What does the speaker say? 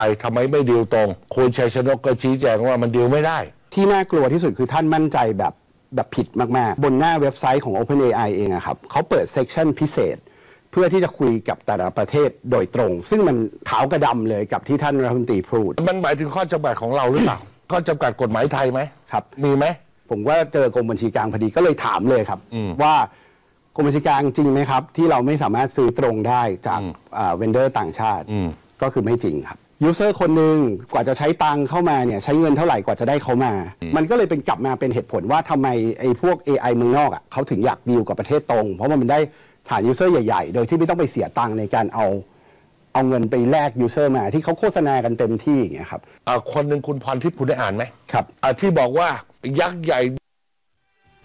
ไอ้ทำไมไม่ดีลตรงคุณชัยชนกก็ชี้แจงว่ามันดีลไม่ได้ที่น่ากลัวที่สุดคือท่านมั่นใจแบบผิดมากๆบนหน้าเว็บไซต์ของ OpenAI เองอะครับเขาเปิดเซกชันพิเศษ เพื่อที่จะคุยกับแต่ละประเทศโดยตรง ซึ่งมันขาวกระดำเลยกับที่ท่านรัฐมนตรีพูดมันหมายถึงข้อจำกัดของเราหรือเปล่า ข้อจำกัดกฎหมายไทยไหมครับมีไหมผมว่าเจอกรมบัญชีกลางพอดีก็เลยถามเลยครับว่ากรมบัญชีกลางจริงไหมครับที่เราไม่สามารถซื้อตรงได้จากเวนเดอร์ต่างชาติก็คือไม่จริงครับยูเซอร์คนหนึ่งกว่าจะใช้ตังเข้ามาเนี่ยใช้เงินเท่าไหร่กว่าจะได้เขามามันก็เลยเป็นกลับมาเป็นเหตุผลว่าทำไมไอ้พวก AI เมืองนอกอ่ะเขาถึงอยากดีลกับประเทศตรงเพราะมันได้ฐานยูเซอร์ใหญ่ๆโดยที่ไม่ต้องไปเสียตังค์ในการเอาเงินไปแลกยูเซอร์มาที่เขาโฆษณากันเต็มที่อย่างเงี้ยครับคนหนึ่งคุณพรทิพย์คุณได้อ่านไหมครับที่บอกว่ายักษ์ใหญ่